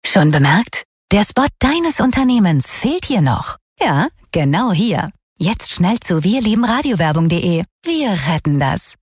Schon bemerkt? Der Spot deines Unternehmens fehlt hier noch. Ja, genau hier. Jetzt schnell zu wirliebenradiowerbung.de. Wir retten das.